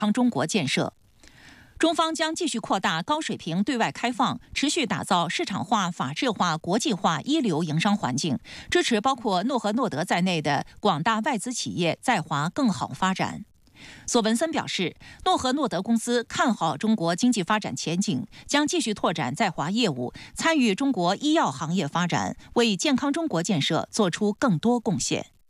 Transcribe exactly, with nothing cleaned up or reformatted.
康中国建设。中方将继续扩大高水平对外开放，持续打造市场化、法治化、国际化一流营商环境，支持包括诺和诺德在内的广大外资企业在华更好发展。索文森表示，诺和诺德公司看好中国经济发展前景，将继续拓展在华业务，参与中国医药行业发展，为健康中国建设做出更多贡献。